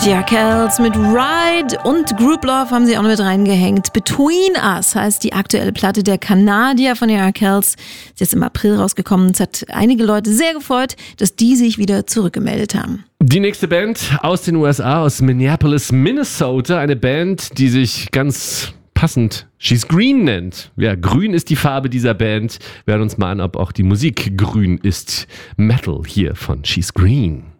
Die Arkells mit Ride und Group Love haben sie auch noch mit reingehängt. Between Us heißt die aktuelle Platte der Kanadier von den Arkells. Sie ist im April rausgekommen. Es hat einige Leute sehr gefreut, dass die sich wieder zurückgemeldet haben. Die nächste Band aus den USA, aus Minneapolis, Minnesota. Eine Band, die sich ganz passend She's Green nennt. Ja, grün ist die Farbe dieser Band. Wir hören uns mal an, ob auch die Musik grün ist. Metal hier von She's Green.